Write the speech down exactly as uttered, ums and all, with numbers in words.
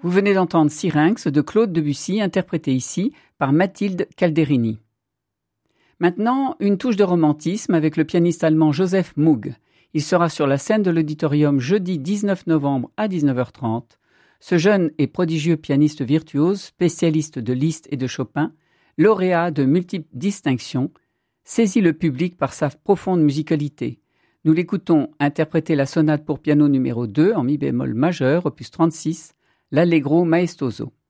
Vous venez d'entendre Syrinx de Claude Debussy, interprété ici par Mathilde Calderini. Maintenant, une touche de romantisme avec le pianiste allemand Joseph Moog. Il sera sur la scène de l'auditorium jeudi dix-neuf novembre à dix-neuf heures trente. Ce jeune et prodigieux pianiste virtuose, spécialiste de Liszt et de Chopin, lauréat de multiples distinctions, saisit le public par sa profonde musicalité. Nous l'écoutons interpréter la sonate pour piano numéro deux en mi bémol majeur, opus trente-six, l'Allegro maestoso.